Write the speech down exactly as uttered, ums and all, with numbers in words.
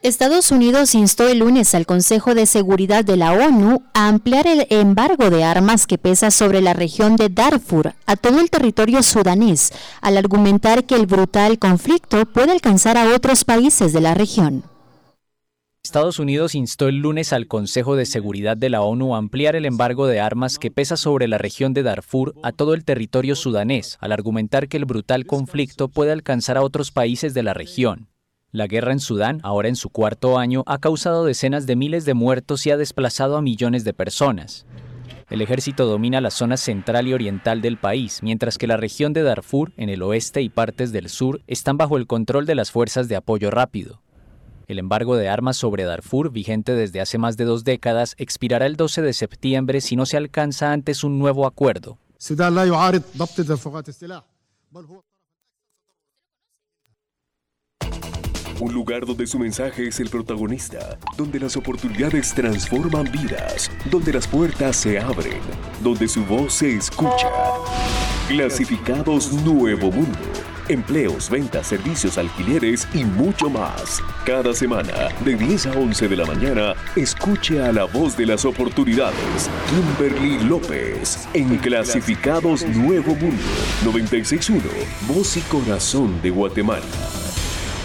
Estados Unidos instó el lunes al Consejo de Seguridad de la ONU a ampliar el embargo de armas que pesa sobre la región de Darfur a todo el territorio sudanés, al argumentar que el brutal conflicto puede alcanzar a otros países de la región. Estados Unidos instó el lunes al Consejo de Seguridad de la ONU a ampliar el embargo de armas que pesa sobre la región de Darfur a todo el territorio sudanés, al argumentar que el brutal conflicto puede alcanzar a otros países de la región. La guerra en Sudán, ahora en su cuarto año, ha causado decenas de miles de muertos y ha desplazado a millones de personas. El ejército domina la zona central y oriental del país, mientras que la región de Darfur, en el oeste y partes del sur, están bajo el control de las fuerzas de apoyo rápido. El embargo de armas sobre Darfur, vigente desde hace más de dos décadas, expirará el doce de septiembre si no se alcanza antes un nuevo acuerdo. Un lugar donde su mensaje es el protagonista, donde las oportunidades transforman vidas, donde las puertas se abren, donde su voz se escucha. Clasificados Nuevo Mundo. Empleos, ventas, servicios, alquileres y mucho más. Cada semana, de diez a once de la mañana, escuche a la voz de las oportunidades, Kimberly López, en Clasificados Nuevo Mundo, noventa y seis punto uno, Voz y Corazón de Guatemala.